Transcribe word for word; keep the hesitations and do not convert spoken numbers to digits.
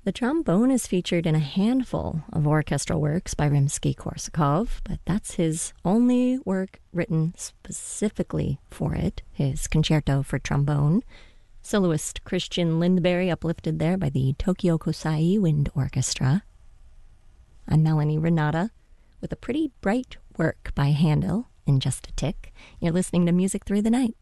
The trombone is featured in a handful of orchestral works by Rimsky-Korsakov, but that's his only work written specifically for it, his Concerto for Trombone. Soloist Christian Lindberg uplifted there by the Tokyo Kosai Wind Orchestra. I'm Melanie Renata with a pretty bright work by Handel in just a tick. You're listening to Music Through the Night.